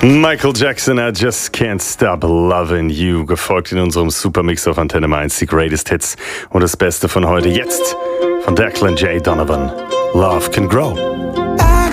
Michael Jackson, I Just Can't Stop Loving You, gefolgt in unserem Supermix auf Antenne 1, die Greatest Hits und das Beste von heute. Jetzt von Declan J. Donovan, Love Can Grow.